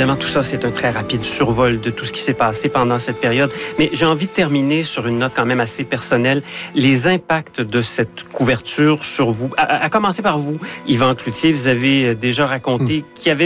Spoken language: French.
évidemment, tout ça, c'est un très rapide survol de tout ce qui s'est passé pendant cette période. Mais j'ai envie de terminer sur une note quand même assez personnelle. Les impacts de cette couverture sur vous, à commencer par vous, Yvan Cloutier, vous avez déjà raconté qu'il y avait